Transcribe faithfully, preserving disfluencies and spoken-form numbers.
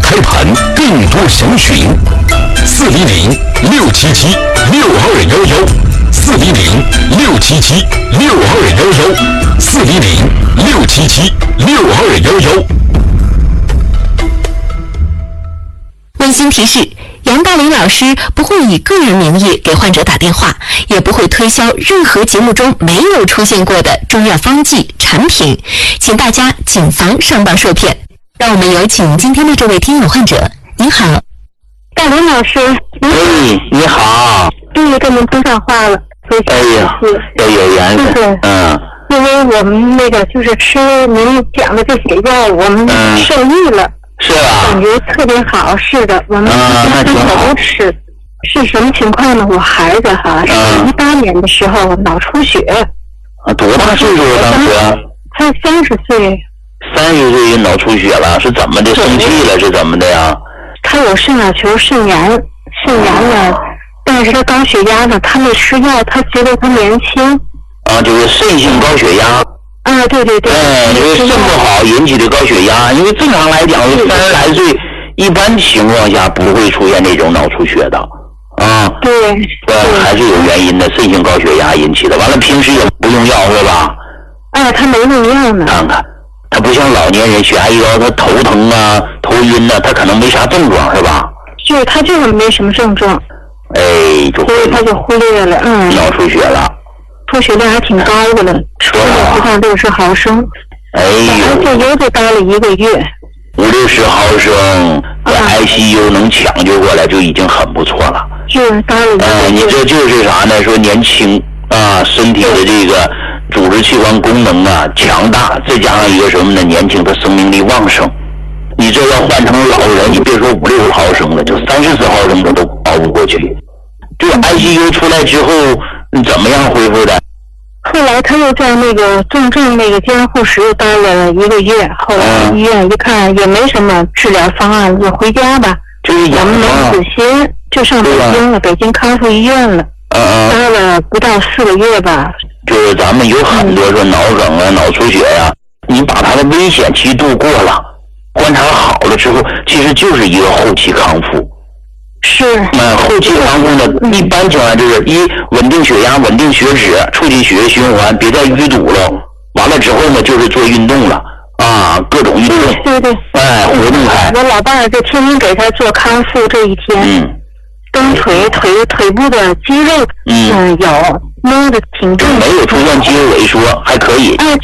开盘，更多详询四零零六七七六二幺幺，四零零六七七六二幺幺，四零零六七七六二幺幺。 温馨提示：杨大林老师不会以个人名义给患者打电话，也不会推销任何节目中没有出现过的中药方剂产品，请大家谨防上当受骗。让我们有请今天的这位听友患者。您好， 大林老师。 哎，你好。 终于跟您通上话了， 哎呀，要有缘分。嗯。 因为我们那个就是吃您讲的这些药，我们受益了。 是吧？ 感觉特别好，是的，我们一直都吃。是什么情况呢？我孩子哈是一八年的时候脑出血。 啊，多大岁数了当时？ 他三十岁。 三十岁脑出血了，是怎么的？生气了是怎么的呀？ 他有肾小球肾炎，肾炎了，但是他高血压呢，他没吃药，他觉得他年轻。 啊，就是肾性高血压。 啊，对对对， 哎，因为肾不好引起的高血压，因为正常来讲，三十来岁，一般情况下不会出现这种脑出血的，啊， 对， 对，还是有原因的，肾性高血压引起的。完了，平时也不用药是吧？ 哎，他没用药呢。 看看，他不像老年人血压一高，他头疼啊、头晕呐、啊，他可能没啥症状是吧？ 就是他就是没什么症状， 哎，就所以他就忽略了，嗯， 脑出血了。 出血量还挺高的了，出了不到六十毫升。 哎呦， 这油就待了一个月。 五六十毫升，在 I C U 能抢救过来就已经很不错了。 是待了一个月。 哎，你这就是啥呢？说年轻啊，身体的这个组织器官功能啊强大，再加上一个什么呢？年轻，他生命力旺盛。你这要换成老人，你别说五六十毫升了，就三四十毫升的都熬不过去。这个 I C U 出来之后，你怎么样恢复的？ 后来他又在那个重症那个监护室又待了一个月，后来医院一看也没什么治疗方案，就回家吧。 就是我们没死心，就上北京了，北京康复医院了， 嗯待了不到四个月吧。 就是咱们有很多说脑梗啊、脑出血呀、啊，你把它的危险期度过了，观察好了之后，其实就是一个后期康复。 是， 嗯，后期康复呢，一般情况就是一稳定血压、稳定血脂，促进血液循环，别再淤堵了。完了之后呢，就是做运动了啊，各种运动， 对对， 哎，活动开。 我老伴儿就天天给他做康复，这一天， 嗯， 蹬腿腿腿部的肌肉， 嗯， 嗯有摸的挺重， 没有出现肌肉萎缩，还可以。 哎，